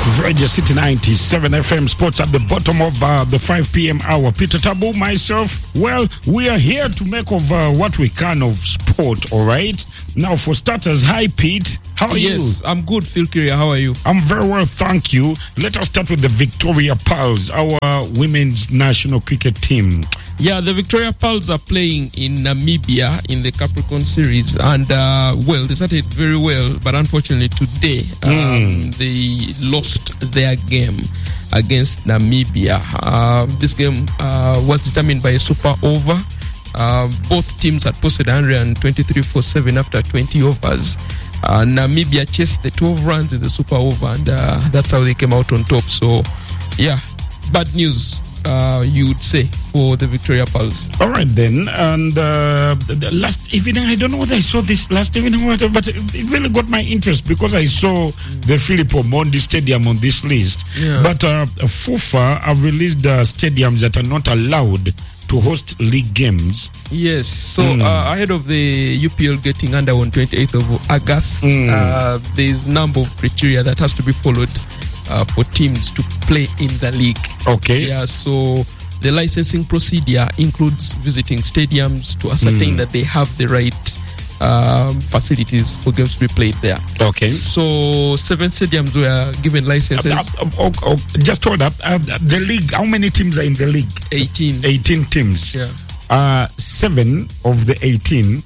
Radio City 97 FM Sports at the bottom of the 5 p.m. hour. Peter Tabu, myself. Well, we are here to make of what we can of sport, all right? Now, for starters, hi, Pete. How are you? Yes, I'm good, Phil Kiria. How are you? I'm very well, thank you. Let us start with the Victoria Pearls, our women's national cricket team. Yeah, the Victoria Pearls are playing in Namibia in the Capricorn Series. And, well, they started very well, but unfortunately today, they lost their game against Namibia. This game was determined by a super over. Both teams had posted 123 for 7 after 20 overs. Namibia chased the 12 runs in the super over, and that's how they came out on top. So, yeah, bad news, you would say, for the Victoria Pearls. All right, then. And the last evening, I don't know whether I saw this last evening, but it really got my interest because I saw the Philip Omondi Stadium on this list. Yeah. But FUFA have released stadiums that are not allowed to host league games. Yes, so ahead of the UPL getting under on 28th of August, there's a number of criteria that has to be followed for teams to play in the league. Okay. Yeah, so the licensing procedure includes visiting stadiums to ascertain that they have the right facilities for games to be played there. Okay. So 7 stadiums were given licenses. Just hold up. The league, how many teams are in the league? 18. 18 teams. Yeah. 7 of the 18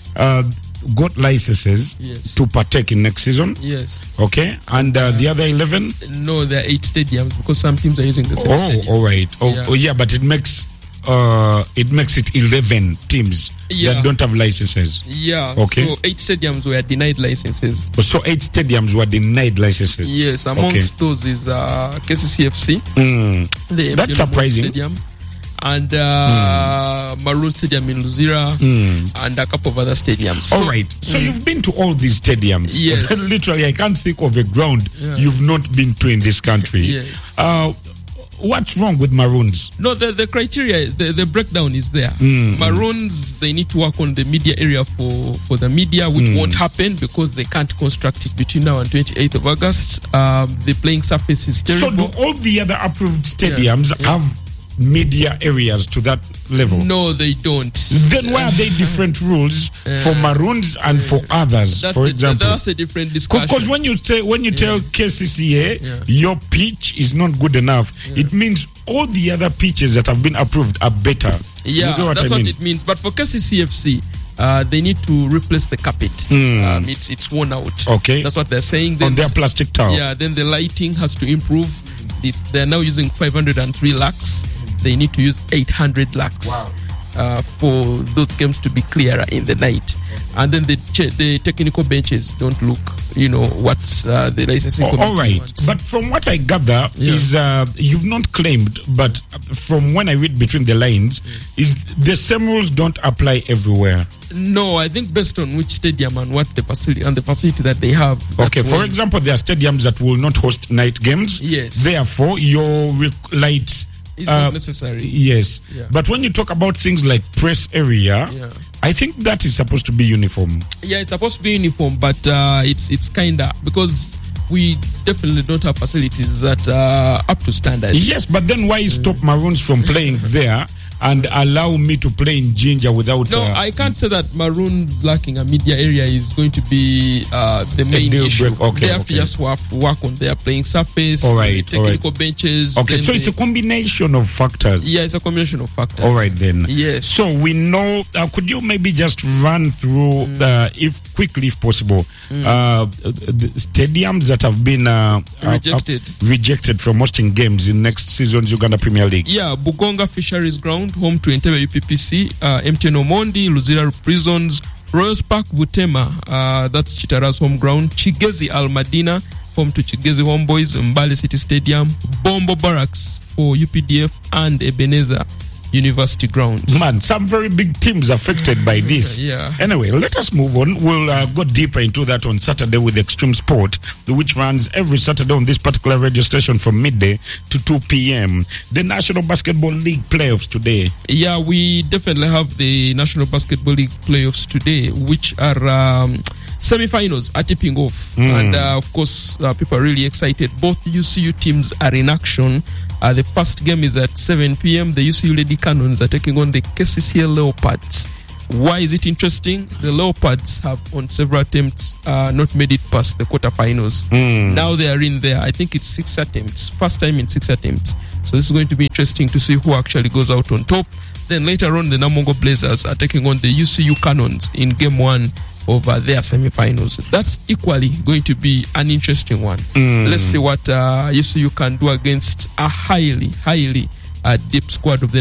got licenses to partake in next season. Yes. Okay. And the other 11? No, there are 8 stadiums because some teams are using the same stadium. All right. Yeah, but it makes it 11 teams that don't have licenses. Yeah. Okay. So 8 stadiums were denied licenses. So 8 stadiums were denied licenses. Yes. Amongst those is KCCFC. That's surprising. Stadium, and Maroon Stadium in Luzira, and a couple of other stadiums. All right. So you've been to all these stadiums. Yes. Literally, I can't think of a ground you've not been to in this country. Yes. What's wrong with Maroons? No, the criteria, the breakdown is there. Maroons, they need to work on the media area for the media, which won't happen because they can't construct it between now and 28th of August. The playing surface is terrible. So do all the other approved stadiums have media areas to that level? No, they don't. Then why are they different rules for Maroons and for others? For example, that's a different discussion. Because when you tell KCCA your pitch is not good enough, it means all the other pitches that have been approved are better. Yeah, that's what it means. But for KCCFC, they need to replace the carpet. It's worn out. Okay, that's what they're saying. Then on their plastic towel. Yeah, then the lighting has to improve. They're now using 503 lakhs. They need to use 800 lakhs for those games to be clearer in the night. And then the technical benches don't look, what the licensing committee all right. wants. But from what I gather is you've not claimed, but from when I read between the lines, is the same rules don't apply everywhere. No, I think based on which stadium and what the facility that they have. Okay, for example, there are stadiums that will not host night games. Yes. Therefore, your light is not necessary. Yes. Yeah. But when you talk about things like press area, I think that is supposed to be uniform. Yeah, it's supposed to be uniform, but it's kinda because we definitely don't have facilities that are up to standard. Yes, but then why stop Maroons from playing there and allow me to play in Ginger without... No, I can't say that Maroons lacking a media area is going to be the main issue. They have to just work on their playing surface, technical benches. Okay, so it's a combination of factors. Yeah, it's a combination of factors. All right, then. Yes. So we know... could you maybe just run through, if quickly if possible, the stadiums that have been rejected from hosting games in next season's Uganda Premier League? Yeah, Bugonga Fisheries Ground, home to Entebbe UPPC, MTN Omondi, Luzira Prisons, Royals Park Butema, that's Chitara's home ground, Chigezi Al Madina, home to Chigezi Homeboys, Mbale City Stadium, Bombo Barracks for UPDF, and Ebenezer University grounds. Man, some very big teams affected by this. Anyway, let us move on. We'll go deeper into that on Saturday with Extreme Sport, which runs every Saturday on this particular radio station from midday to 2 p.m. The National Basketball League playoffs today. Yeah, we definitely have the National Basketball League playoffs today, which are semi-finals are tipping off, and of course, people are really excited. Both UCU teams are in action. The first game is at 7 p.m. The UCU Lady Cannons are taking on the KCCA Leopards. Why is it interesting? The Leopards have, on several attempts, not made it past the quarterfinals. Now they are in there. I think it's 6 attempts. First time in 6 attempts. So this is going to be interesting to see who actually goes out on top. Then later on, the Namongo Blazers are taking on the UCU Cannons in game 1 of their semi-finals. That's equally going to be an interesting one. Let's see what UCU can do against a highly deep squad of the